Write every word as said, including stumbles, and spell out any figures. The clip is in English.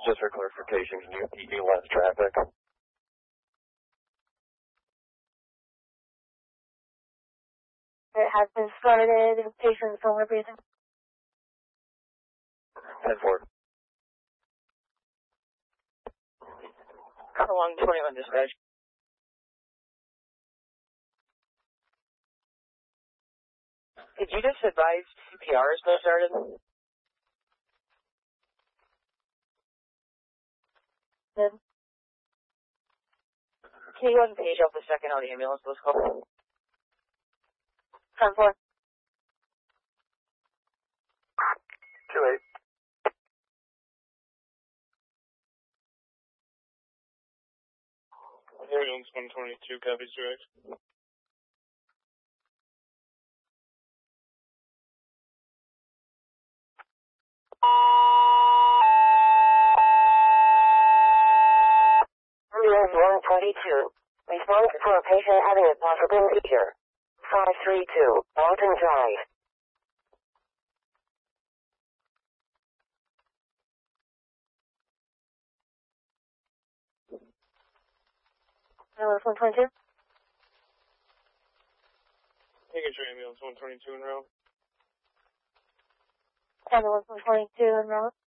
Just for clarification, can you keep me less traffic? It has been started. Patients don't breathing. ten four. Along twenty-one dispatch. Did you just advise C P R is now started? Good. Can you go ahead and page off the second on the ambulance list call? ten four. two eight. Ambulance one twenty-two, copies direct. Ambulance one twenty-two. Response for a patient having a possible seizure. five three two, Walton Drive. Ambulance one twenty-two. Taking your ambulance one twenty-two in route. Ambulance one twenty-two en route.